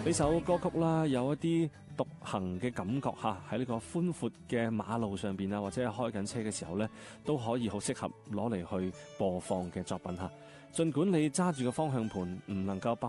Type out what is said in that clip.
呢首歌曲啦，有一啲獨行嘅感覺嚇，喺呢個寬闊嘅馬路上邊啊，或者係開緊車嘅時候呢，都可以好適合攞嚟去播放嘅作品嚇。儘管你揸住個方向盤唔能夠